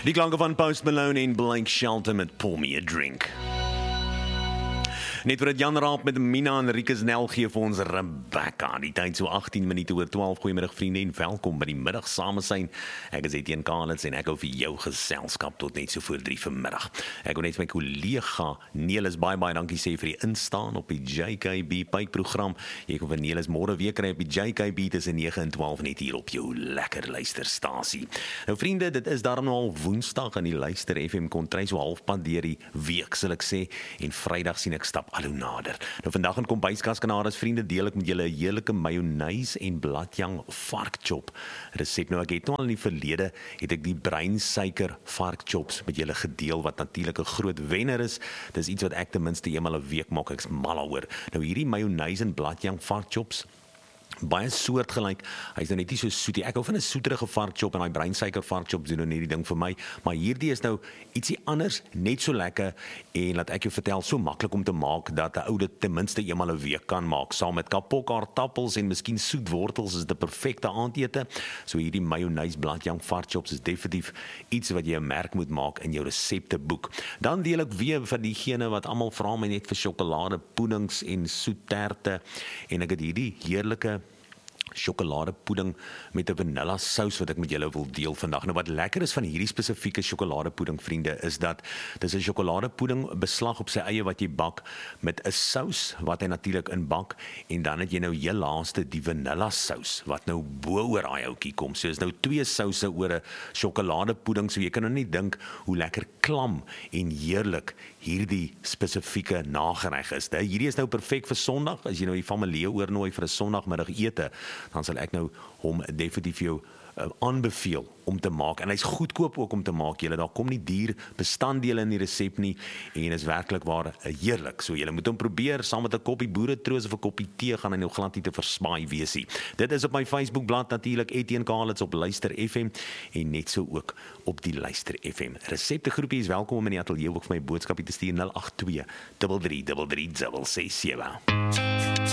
Die klanke van Post Malone en Blake Shelton met Pour Me a Drink. Net voordat Jan Raap met Mina en Rikus Nel gee vir ons Rebecca. Die tyd so 18 minute oor 12. Goeiemiddag vriende en welkom by die middag samesyn. Ek is Etienne Kaalits en ek hou vir jou geselskap tot net so voor 3 vanmiddag. Ek wil net my kollega Nelis baie dankie sê vir die instaan op die JKB Pype-program. Jy kan vir Nelis môre weer kry op die JKB tussen 9 en 12 net hier op jou lekker luisterstasie. Nou vriende, dit is daarom al Woensdag in die Luister FM kontry so halfpad deur die week sal ek sê en Vrydag sien ek stap al hoe nader. Nou vandag in Kombuiskaskanades vriende deel ek met julle 'n heerlike mayonnaise en bladjang varkchop resep. Nou ek het nou al in die verlede het ek die breinsuiker varkchops met julle gedeel wat natuurlik 'n groot wenner is. Dis iets wat ek ten minste eenmal 'n week maak. Ek's mal daaroor. Nou hierdie mayonnaise en bladjang varkchops baie soortgelyk. Hy's nou net nie so soet nie. Ek hou van 'n soeterige varkchop en daai breinsuiker varkchops doen nou net die ding vir my, maar hierdie is nou ietsie anders, net so lekker en laat ek jou vertel, so maklik om te maak dat 'n ou dit ten minste eenmal 'n week kan maak. Saam met kapok, aardappels en miskien soetwortels is dit 'n perfekte aandete. So hierdie mayonnaise bladjang varkchops is definitief iets wat jy 'n merk moet maak in jou resepteboek. Dan deel ek weer van diegene wat almal vra my net vir sjokoladepuddings en soetterte en ek het hierdie heerlike sjokoladepudding met 'n vanilla sous wat ek met julle wil deel vandag. Nou wat lekker is van hierdie spesifieke sjokoladepudding vriende is dat dis 'n sjokoladepudding beslag op sy eie wat jy bak met 'n sous wat hy natuurlik inbak en dan het jy nou heel laaste die vanilla sous wat nou bo oor daai ouetjie kom. So is nou 2 souse oor 'n sjokoladepudding, so jy kan nou nie dink hoe lekker klam en heerlik hierdie spesifieke nagereg is. Hierdie is nou perfek vir Sondag as jy nou die familie oornooi vir 'n Sondagmiddagete. Dan sal ek nou hom definitief vir jou aanbeveel om te maak. En hy's goedkoop ook om te maak. Julle, daar kom nie duur bestanddele in die resep nie en is werklik waar heerlik. So julle moet hom probeer saam met 'n koppie boeretroos of 'n koppie tee gaan hy nou glad nie te versmaai wees nie. Dit is op my Facebookblad natuurlik Etienne Kaalits op Luister FM en net so ook op die Luister FM. Reseptegroepie is welkom om in die ateljee ook vir my boodskapie te stuur 082 3333 667.